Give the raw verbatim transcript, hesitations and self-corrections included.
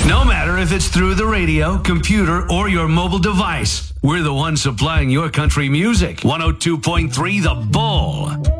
No matter if it's through the radio, computer, or your mobile device, we're the ones supplying your country music. one oh two point three The Bull.